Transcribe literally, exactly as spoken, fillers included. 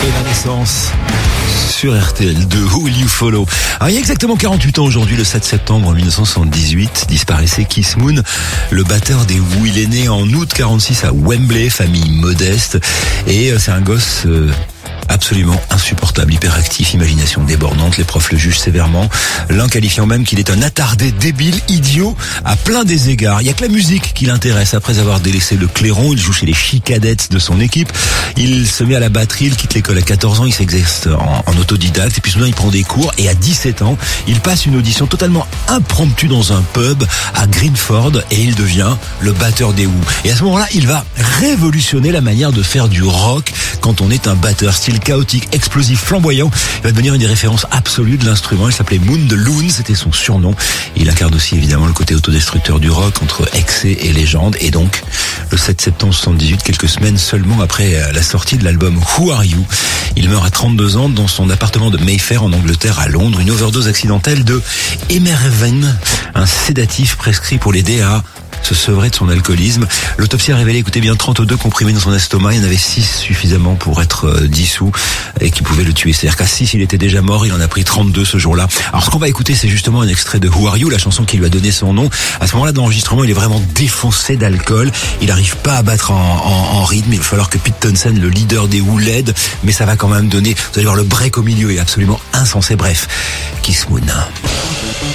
et la naissance sur R T L de Who Will You Follow. Alors, il y a exactement quarante-huit ans aujourd'hui, le sept septembre mille neuf cent soixante-dix-huit, disparaissait Keith Moon, le batteur des Who. Il est né en août quarante-six à Wembley, famille modeste, et c'est un gosse euh, absolument insupportable, hyperactif, imagination débordante. Les profs le jugent sévèrement, l'un qualifiant même qu'il est un attardé, débile, idiot à plein des égards. Il y a que la musique qui l'intéresse. Après avoir délaissé le clairon, il joue chez les Chicadettes de son équipe. Il se met à la batterie, il quitte l'école à quatorze ans, il s'exerce en, en autodidacte, et puis soudain il prend des cours, et à dix-sept ans, il passe une audition totalement impromptue dans un pub à Greenford, et il devient le batteur des Who. Et à ce moment-là, il va révolutionner la manière de faire du rock quand on est un batteur. Style chaotique, explosif, flamboyant. Il va devenir une des références absolues de l'instrument. Il s'appelait Moon de Loon, c'était son surnom. Et il incarne aussi évidemment le côté autodestructeur du rock entre excès et légende. Et donc, le sept septembre soixante-dix-huit, quelques semaines seulement après la sortie de l'album Who Are You, il meurt à trente-deux ans dans son appartement de Mayfair en Angleterre à Londres. Une overdose accidentelle de Emerven, un sédatif prescrit pour l'aider à se sevrer de son alcoolisme. L'autopsie a révélé, écoutez bien, trente-deux comprimés dans son estomac. Il y en avait six suffisamment pour être euh, dissous et qui pouvaient le tuer. C'est-à-dire qu'à six, il était déjà mort. Il en a pris trente-deux ce jour-là. Alors, ce qu'on va écouter, c'est justement un extrait de Who Are You, la chanson qui lui a donné son nom. À ce moment-là d'enregistrement, il est vraiment défoncé d'alcool. Il n'arrive pas à battre en, en, en rythme. Il va falloir que Pete Townshend, le leader des Who, l'aide. Mais ça va quand même donner, vous allez voir, le break au milieu est absolument insensé. Bref, Keith Moon.